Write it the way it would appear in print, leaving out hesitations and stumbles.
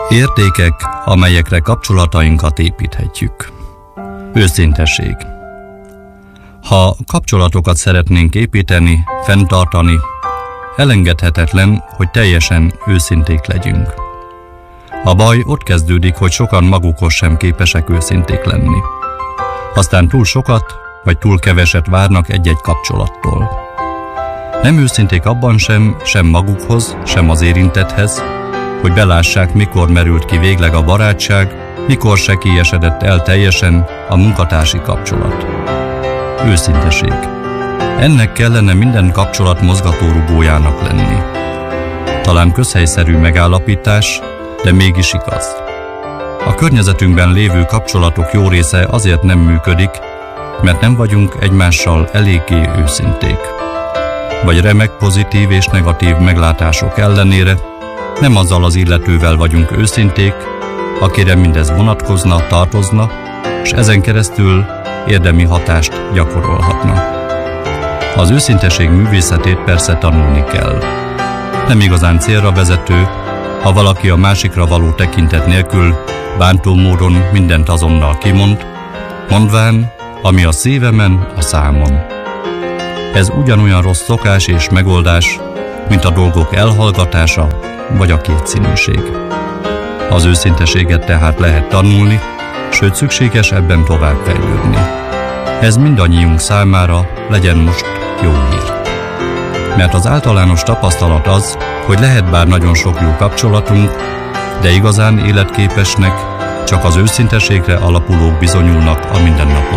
Értékek, amelyekre kapcsolatainkat építhetjük. Őszintesség. Ha kapcsolatokat szeretnénk építeni, fenntartani, elengedhetetlen, hogy teljesen őszinték legyünk. A baj ott kezdődik, hogy sokan magukhoz sem képesek őszinték lenni. Aztán túl sokat, vagy túl keveset várnak egy-egy kapcsolattól. Nem őszinték abban sem magukhoz, sem az érintetthez, hogy belássák, mikor merült ki végleg a barátság, mikor sekélyesedett el teljesen a munkatársi kapcsolat. Őszinteség. Ennek kellene minden kapcsolat mozgatórugójának lenni. Talán közhelyszerű megállapítás, de mégis igaz. A környezetünkben lévő kapcsolatok jó része azért nem működik, mert nem vagyunk egymással eléggé őszinték. Vagy remek pozitív és negatív meglátások ellenére nem azzal az illetővel vagyunk őszinték, akire mindez vonatkozna, tartozna, és ezen keresztül érdemi hatást gyakorolhatna. Az őszinteség művészetét persze tanulni kell. Nem igazán célra vezető, ha valaki a másikra való tekintet nélkül bántó módon mindent azonnal kimond, mondván, ami a szívemen, a számon. Ez ugyanolyan rossz szokás és megoldás, mint a dolgok elhallgatása vagy a kétszínűség. Az őszinteséget tehát lehet tanulni, sőt szükséges ebben továbbfejlődni. Ez mindannyiunk számára legyen most jó hír. Mert az általános tapasztalat az, hogy lehet bár nagyon sok jó kapcsolatunk, de igazán életképesnek csak az őszinteségre alapulók bizonyulnak a mindennapokban.